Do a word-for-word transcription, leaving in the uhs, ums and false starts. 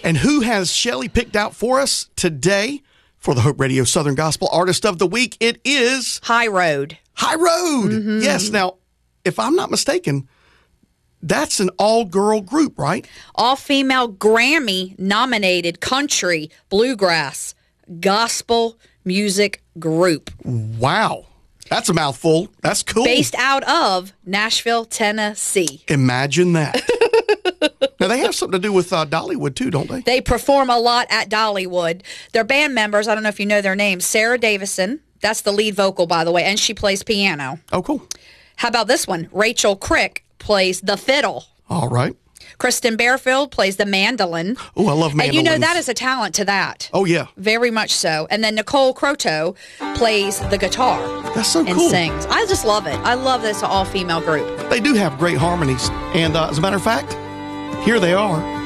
And who has Shelley picked out for us today for the Hope Radio Southern Gospel Artist of the Week? It is High Road. High Road. Mm-hmm. Yes. Now, if I'm not mistaken, that's an all-girl group, right? All-female Grammy-nominated country, bluegrass, gospel music group. Wow. That's a mouthful. That's cool. Based out of Nashville, Tennessee. Imagine that. Now, they have something to do with uh, Dollywood, too, don't they? They perform a lot at Dollywood. Their band members, I don't know if you know their names, Sarah Davison. That's the lead vocal, by the way, and she plays piano. Oh, cool. How about this one? Rachel Crick plays the fiddle. All right. Kristen Bearfield plays the mandolin. Oh, I love mandolins. And you know, that is a talent to that. Oh, yeah. Very much so. And then Nicole Croteau plays the guitar. That's so and cool. And sings. I just love it. I love this all-female group. They do have great harmonies. And uh, as a matter of fact, here they are.